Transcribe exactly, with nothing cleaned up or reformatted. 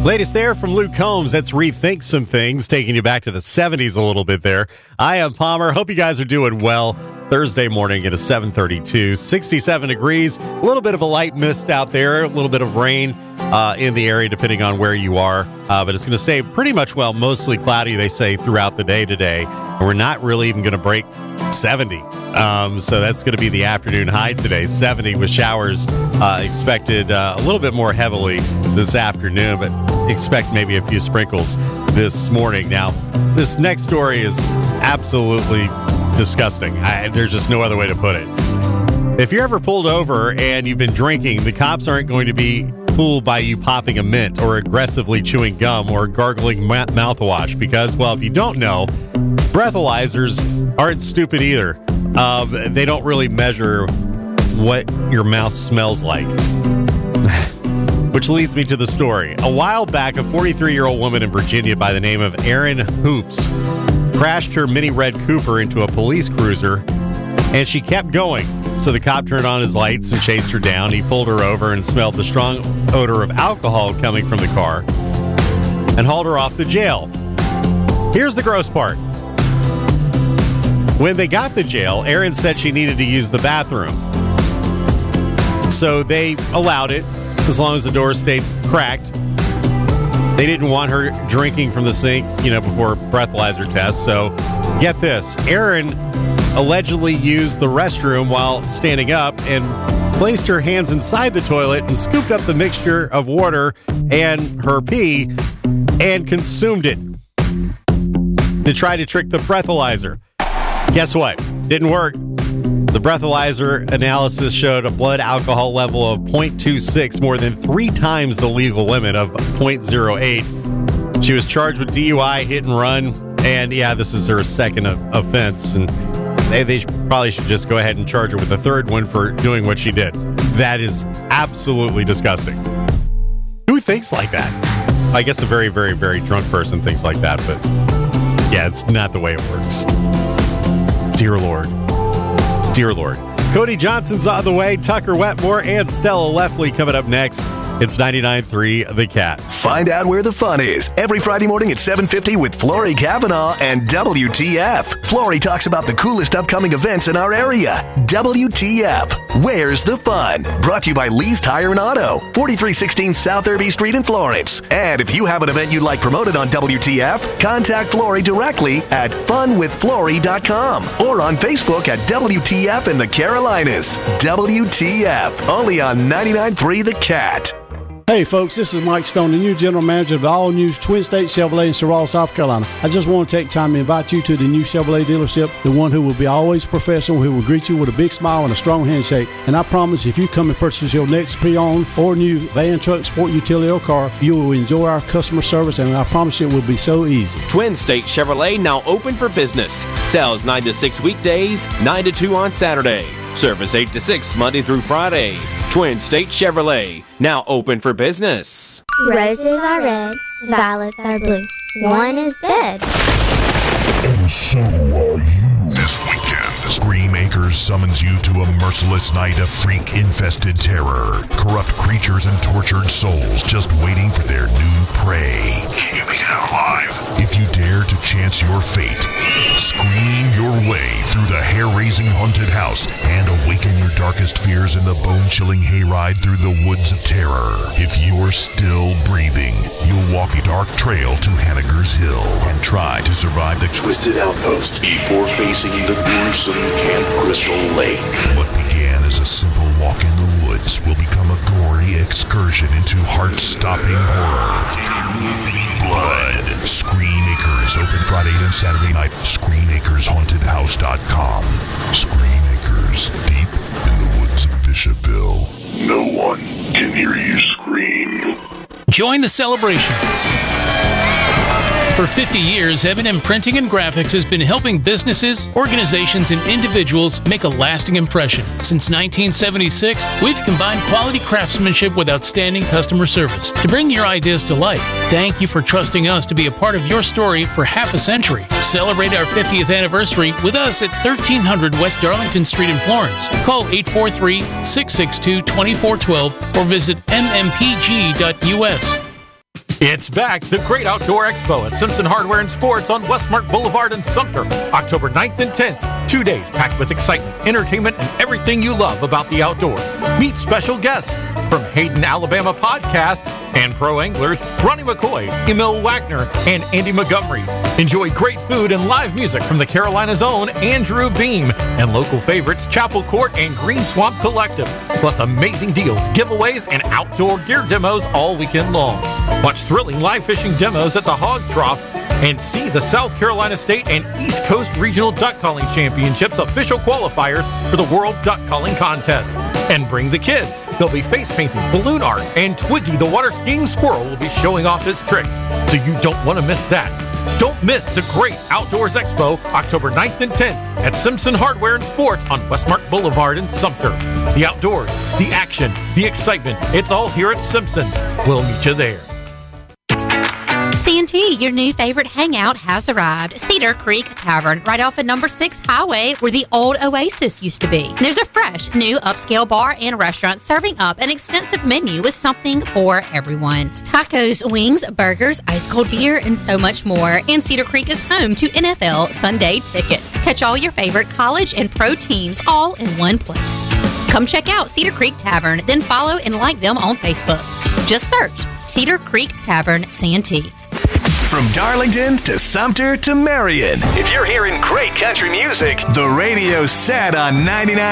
Latest there from Luke Combs. Let's rethink some things, taking you back to the seventies a little bit there. I am Palmer. Hope you guys are doing well. Thursday morning at a seven thirty-two, sixty-seven degrees, a little bit of a light mist out there, a little bit of rain uh, in the area depending on where you are. Uh, but it's going to stay pretty much, well, mostly cloudy, they say, throughout the day today. And we're not really even going to break seventy. Um, so that's going to be the afternoon high today, seventy with showers uh, expected uh, a little bit more heavily this afternoon, but expect maybe a few sprinkles this morning. Now, this next story is absolutely disgusting. I, there's just no other way to put it. If you're ever pulled over and you've been drinking, the cops aren't going to be fooled by you popping a mint or aggressively chewing gum or gargling ma- mouthwash because, well, if you don't know, breathalyzers aren't stupid either. Um, they don't really measure what your mouth smells like. Which leads me to the story. A while back, a forty-three-year-old woman in Virginia by the name of Erin Hoops crashed her Mini Red Cooper into a police cruiser, and she kept going. So the cop turned on his lights and chased her down. He pulled her over and smelled the strong odor of alcohol coming from the car and hauled her off to jail. Here's the gross part. When they got to jail, Erin said she needed to use the bathroom. So they allowed it as long as the door stayed cracked. They didn't want her drinking from the sink, you know, before breathalyzer tests. So get this. Erin allegedly used the restroom while standing up and placed her hands inside the toilet and scooped up the mixture of water and her pee and consumed it to try to trick the breathalyzer. Guess what? Didn't work. The breathalyzer analysis showed a blood alcohol level of zero point two six, more than three times the legal limit of zero point zero eight. She was charged with D U I, hit and run, and yeah, this is her second offense, and they, they probably should just go ahead and charge her with a third one for doing what she did. That is absolutely disgusting. Who thinks like that? I guess a very, very, very drunk person thinks like that, but yeah, it's not the way it works. Dear Lord. Dear Lord. Cody Johnson's on the way. Tucker Wetmore and Stella Lefley coming up next. It's ninety-nine point three The Cat. Find out where the fun is every Friday morning at seven fifty with Flory Kavanaugh and W T F. Flory talks about the coolest upcoming events in our area. W T F. Where's the fun? Brought to you by Lee's Tire and Auto, forty-three sixteen South Irby Street in Florence. And if you have an event you'd like promoted on W T F, contact Flory directly at fun with flory dot com or on Facebook at W T F in the Carolinas. W T F. Only on ninety-nine point three The Cat. Hey folks, this is Mike Stone, the new general manager of the all-new Twin State Chevrolet in Sorrel, South Carolina. I just want to take time to invite you to the new Chevrolet dealership, the one who will be always professional, who will greet you with a big smile and a strong handshake. And I promise if you come and purchase your next pre-owned or new van, truck, sport, utility, or car, you will enjoy our customer service, and I promise you it will be so easy. Twin State Chevrolet now open for business. Sales nine to six weekdays, nine to two on Saturday. Service eight to six Monday through Friday. Twin State Chevrolet, now open for business. Roses are red, violets are blue. One is dead. And so are you. This weekend, Scream Acres summons you to a merciless night of freak-infested terror. Corrupt creatures and tortured souls just waiting for their new prey. Can you make it out alive? If you dare to chance your fate, scream your way through the hair-raising haunted house and awaken your darkest fears in the bone-chilling hayride through the woods of terror. If you're still breathing, you'll walk a dark trail to Hanniger's Hill and try to survive the Twisted Outpost before facing the gruesome Camp Crystal Lake. What began as a simple walk in the woods will become a gory excursion into heart-stopping horror. Blood. Scream Acres, open Friday and Saturday night. scream acres haunted house dot com. Scream Acres, deep in the woods of Bishopville. No one can hear you scream. Join the celebration. For fifty years, M and M Printing and Graphics has been helping businesses, organizations, and individuals make a lasting impression. Since nineteen seventy-six, we've combined quality craftsmanship with outstanding customer service to bring your ideas to life. Thank you for trusting us to be a part of your story for half a century. Celebrate our fiftieth anniversary with us at thirteen hundred West Darlington Street in Florence. Call eight four three, six six two, two four one two or visit m m p g dot u s. It's back, the Great Outdoor Expo at Simpson Hardware and Sports on Westmark Boulevard in Sumter, October ninth and tenth. Two days packed with excitement, entertainment, and everything you love about the outdoors. Meet special guests from Hayden, Alabama podcast and pro anglers Ronnie McCoy, Emil Wagner, and Andy Montgomery. Enjoy great food and live music from the Carolina's own Andrew Beam and local favorites Chapel Court and Green Swamp Collective. Plus amazing deals, giveaways, and outdoor gear demos all weekend long. Watch thrilling live fishing demos at the Hog Trough and see the South Carolina State and East Coast Regional Duck Calling Championships official qualifiers for the World Duck Calling Contest. And bring the kids. They'll be face painting, balloon art, and Twiggy the water skiing squirrel will be showing off his tricks. So you don't want to miss that. Don't miss the Great Outdoors Expo, October ninth and tenth at Simpson Hardware and Sports on Westmark Boulevard in Sumter. The outdoors, the action, the excitement, it's all here at Simpson. We'll meet you there. C and T, your new favorite hangout, has arrived. Cedar Creek Tavern, right off the number six highway where the old Oasis used to be. There's a fresh, new upscale bar and restaurant serving up an extensive menu with something for everyone. Tacos, wings, burgers, ice cold beer, and so much more. And Cedar Creek is home to N F L Sunday Ticket. Catch all your favorite college and pro teams all in one place. Come check out Cedar Creek Tavern, then follow and like them on Facebook. Just search Cedar Creek Tavern Santee. From Darlington to Sumter to Marion, if you're hearing great country music, the radio's set on ninety-nine.